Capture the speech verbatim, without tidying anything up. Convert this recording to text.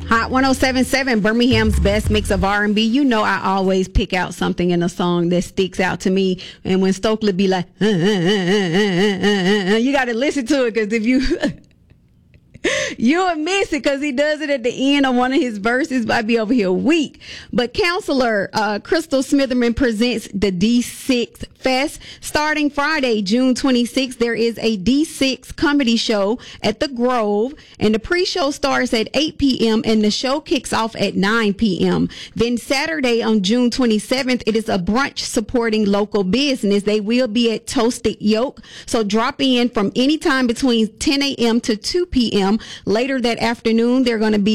Hot one oh seven point seven, Birmingham's best mix of R and B. You know I always pick out something in a song that sticks out to me. And when Stokely be like, uh, uh, uh, uh, uh, you got to listen to it, because if you... You'll miss it, because he does it at the end of one of his verses. I'd be over here weak. But Counselor uh, Crystal Smitherman presents the D six Fest. Starting Friday, June twenty-sixth, there is a D six comedy show at the Grove, and the pre-show starts at eight p.m. and the show kicks off at nine p.m. Then Saturday on June twenty-seventh, it is a brunch supporting local business. They will be at Toasted Yolk, so drop in from any time between ten a.m. to two p.m. Later that afternoon, they're going to be